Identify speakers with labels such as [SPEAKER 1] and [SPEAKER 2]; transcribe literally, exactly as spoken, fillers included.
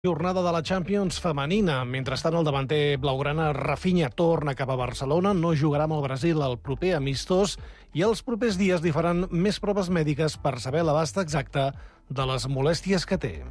[SPEAKER 1] Jornada de la Champions femenina. Mentrestant, el davanter blaugrana Rafinha torna cap a Barcelona, no jugarà amb el Brasil al proper amistós i els propers dies li faran més proves mèdiques per saber l'abast exacte de les molèsties que té.